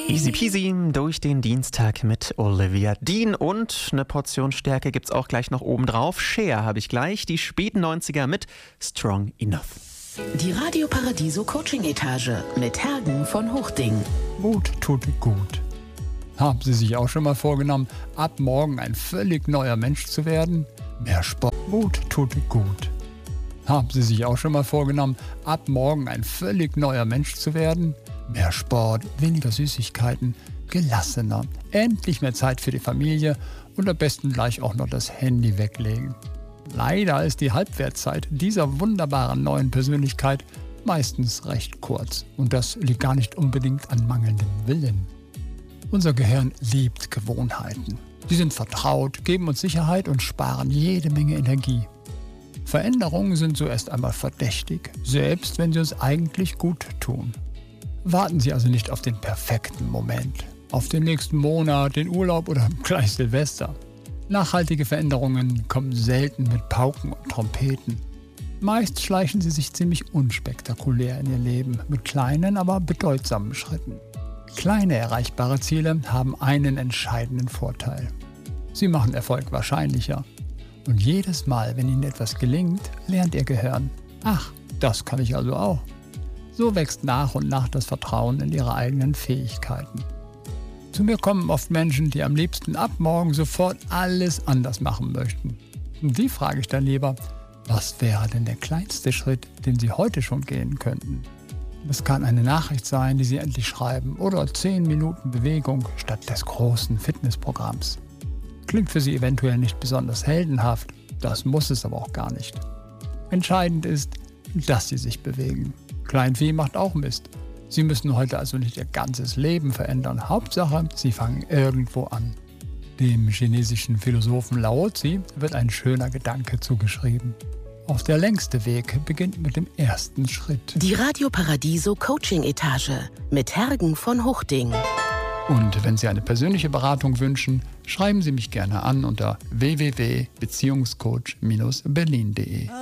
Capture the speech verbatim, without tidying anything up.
Easy peasy durch den Dienstag mit Olivia Dean und eine Portion Stärke gibt's auch gleich noch oben drauf. Cher habe ich gleich, die späten neunziger mit Strong Enough. Die Radio Paradiso Coaching Etage mit Hergen von Hochding. Mut tut gut. Haben Sie sich auch schon mal vorgenommen, ab morgen ein völlig neuer Mensch zu werden? Mehr Sport. Mut tut gut. Haben Sie sich auch schon mal vorgenommen, ab morgen ein völlig neuer Mensch zu werden? Mehr Sport, weniger Süßigkeiten, gelassener, endlich mehr Zeit für die Familie und am besten gleich auch noch das Handy weglegen. Leider ist die Halbwertszeit dieser wunderbaren neuen Persönlichkeit meistens recht kurz und das liegt gar nicht unbedingt an mangelndem Willen. Unser Gehirn liebt Gewohnheiten. Sie sind vertraut, geben uns Sicherheit und sparen jede Menge Energie. Veränderungen sind so erst einmal verdächtig, selbst wenn sie uns eigentlich gut tun. Warten Sie also nicht auf den perfekten Moment, auf den nächsten Monat, den Urlaub oder gleich Silvester. Nachhaltige Veränderungen kommen selten mit Pauken und Trompeten. Meist schleichen sie sich ziemlich unspektakulär in Ihr Leben, mit kleinen, aber bedeutsamen Schritten. Kleine erreichbare Ziele haben einen entscheidenden Vorteil. Sie machen Erfolg wahrscheinlicher. Und jedes Mal, wenn Ihnen etwas gelingt, lernt Ihr Gehirn, ach, das kann ich also auch. So wächst nach und nach das Vertrauen in ihre eigenen Fähigkeiten. Zu mir kommen oft Menschen, die am liebsten ab morgen sofort alles anders machen möchten. Und die frage ich dann lieber, was wäre denn der kleinste Schritt, den Sie heute schon gehen könnten? Das kann eine Nachricht sein, die Sie endlich schreiben, oder zehn Minuten Bewegung statt des großen Fitnessprogramms. Klingt für Sie eventuell nicht besonders heldenhaft, das muss es aber auch gar nicht. Entscheidend ist, dass Sie sich bewegen. Kleinvieh macht auch Mist. Sie müssen heute also nicht Ihr ganzes Leben verändern. Hauptsache, Sie fangen irgendwo an. Dem chinesischen Philosophen Lao Tzu wird ein schöner Gedanke zugeschrieben. Auch der längste Weg beginnt mit dem ersten Schritt. Die Radio Paradiso Coaching Etage mit Hergen von Hochding. Und wenn Sie eine persönliche Beratung wünschen, schreiben Sie mich gerne an unter w w w punkt beziehungscoach Bindestrich berlin punkt de.